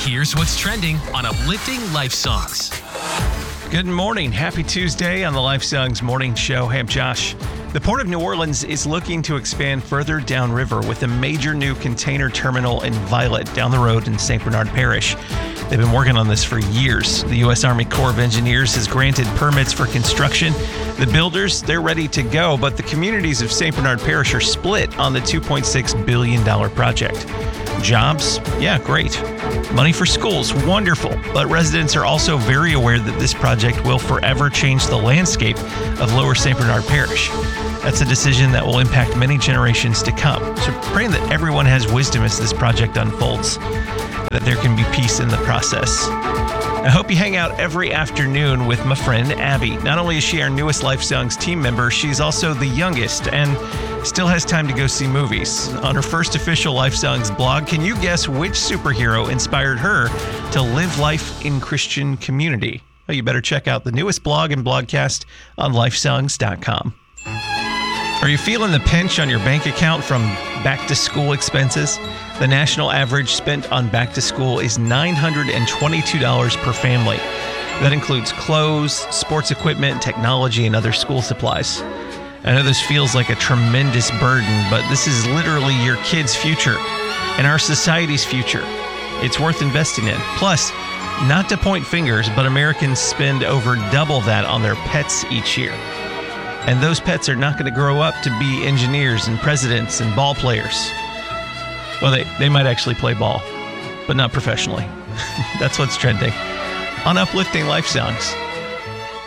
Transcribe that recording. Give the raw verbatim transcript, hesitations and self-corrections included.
Here's what's trending on Uplifting Life Songs. Good morning. Happy Tuesday on the Life Songs Morning Show. Hey, I'm Josh. The Port of New Orleans is looking to expand further downriver with a major new container terminal in Violet down the road in Saint Bernard Parish. They've been working on this for years. The U S Army Corps of Engineers has granted permits for construction. The builders, they're ready to go, but the communities of Saint Bernard Parish are split on the two point six billion dollars project. Jobs? Yeah, great. Money for schools? Wonderful. But residents are also very aware that this project will forever change the landscape of Lower Saint Bernard Parish. That's a decision that will impact many generations to come. So praying that everyone has wisdom as this project unfolds, that there can be peace in the process. I hope you hang out every afternoon with my friend Abby. Not only is she our newest Life Songs team member, she's also the youngest and still has time to go see movies. On her first official Life Songs blog, can you guess which superhero inspired her to live life in Christian community? Well, you better check out the newest blog and blogcast on life songs dot com. Are you feeling the pinch on your bank account from back-to-school expenses? The national average spent on back-to-school is nine hundred twenty-two dollars per family. That includes clothes, sports equipment, technology, and other school supplies. I know this feels like a tremendous burden, but this is literally your kids' future and our society's future. It's worth investing in. Plus, not to point fingers, but Americans spend over double that on their pets each year. And those pets are not going to grow up to be engineers and presidents and ball players. Well, they, they might actually play ball, but not professionally. That's what's trending on Uplifting Life Songs.